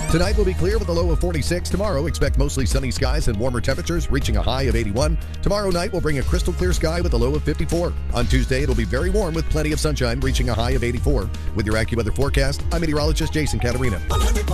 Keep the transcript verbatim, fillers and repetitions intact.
Tonight will be clear with a low of forty-six. Tomorrow, expect mostly sunny skies and warmer temperatures, reaching a high of eighty-one. Tomorrow night will bring a crystal clear sky with a low of fifty-four. On Tuesday, it'll be very warm with plenty of sunshine, reaching a high of eighty-four. With your AccuWeather forecast, I'm meteorologist Jason Catarina.